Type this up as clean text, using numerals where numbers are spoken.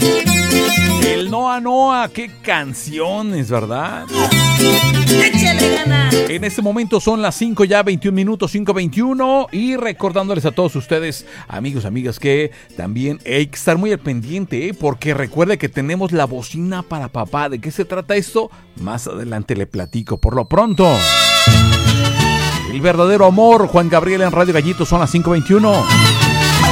El Noa Noa, qué canciones, ¿verdad? Échale ganas. En este momento son las 5 ya 21 minutos, 5:21, y recordándoles a todos ustedes, amigos, amigas, que también hay que estar muy al pendiente, porque recuerde que tenemos la bocina para papá. ¿De qué se trata esto? Más adelante le platico. Por lo pronto, el verdadero amor, Juan Gabriel en Radio Gallito, son las 5:21.